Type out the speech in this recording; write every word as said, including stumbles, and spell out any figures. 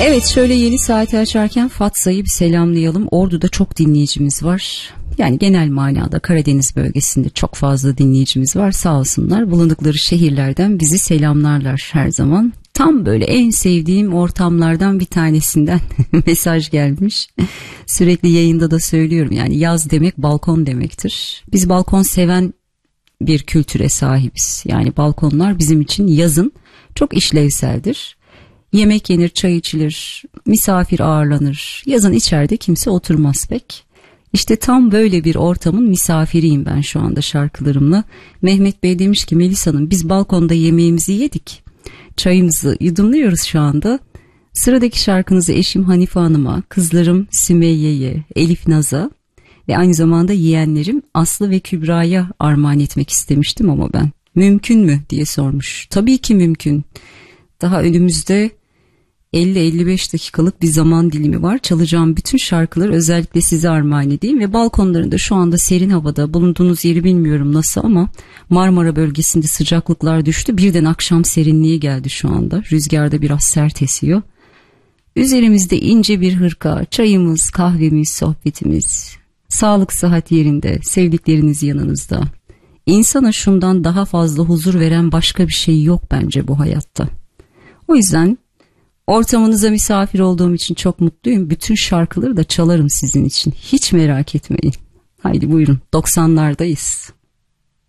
Evet, şöyle yeni saati açarken Fatsa'yı bir selamlayalım. Ordu'da çok dinleyicimiz var. Yani genel manada Karadeniz bölgesinde çok fazla dinleyicimiz var. Sağ olsunlar, bulundukları şehirlerden bizi selamlarlar her zaman. Tam böyle en sevdiğim ortamlardan bir tanesinden mesaj gelmiş. Sürekli yayında da söylüyorum, yani yaz demek balkon demektir. Biz balkon seven bir kültüre sahibiz. Yani balkonlar bizim için yazın çok işlevseldir. Yemek yenir, çay içilir, misafir ağırlanır. Yazın içeride kimse oturmaz pek. İşte tam böyle bir ortamın misafiriyim ben şu anda şarkılarımla. Mehmet Bey demiş ki, Melis Hanım biz balkonda yemeğimizi yedik, çayımızı yudumluyoruz şu anda. Sıradaki şarkınızı eşim Hanife Hanım'a, kızlarım Sümeyye'ye, Elif Naz'a ve aynı zamanda yeğenlerim Aslı ve Kübra'ya armağan etmek istemiştim ama ben. Mümkün mü diye sormuş. Tabii ki mümkün. Daha önümüzde elli elli beş dakikalık bir zaman dilimi var. Çalacağım bütün şarkıları özellikle size armağan edeyim ve balkonlarında şu anda serin havada, bulunduğunuz yeri bilmiyorum nasıl ama Marmara bölgesinde sıcaklıklar düştü. Birden akşam serinliği geldi şu anda. Rüzgarda biraz sert esiyor. Üzerimizde ince bir hırka, çayımız, kahvemiz, sohbetimiz, sağlık sıhhat yerinde, sevdikleriniz yanınızda. İnsana şundan daha fazla huzur veren başka bir şey yok bence bu hayatta. O yüzden ortamınıza misafir olduğum için çok mutluyum. Bütün şarkıları da çalarım sizin için. Hiç merak etmeyin. Haydi buyurun, doksanlardayız.